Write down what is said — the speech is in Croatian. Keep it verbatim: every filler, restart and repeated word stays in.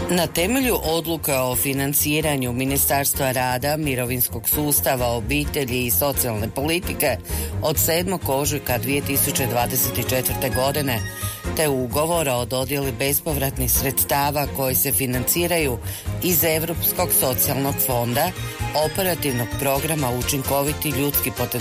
Na temelju odluka o financiranju Ministarstva rada, mirovinskog sustava, obitelji i socijalne politike od sedmog ožujka dvije tisuće dvadeset četvrte. godine te ugovora o dodjeli bespovratnih sredstava koji se financiraju iz Europskog socijalnog fonda, operativnog programa Učinkoviti ljudski potencijal